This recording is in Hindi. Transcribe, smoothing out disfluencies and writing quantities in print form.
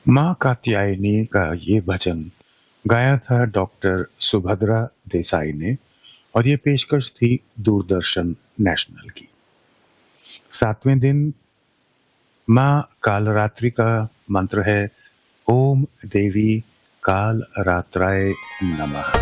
माँ कात्यायनी का ये भजन गाया था डॉक्टर सुभद्रा देसाई ने और ये पेशकश थी दूरदर्शन नेशनल की। 7वें दिन माँ कालरात्रि का मंत्र है ओम देवी काल रात्राय नमः।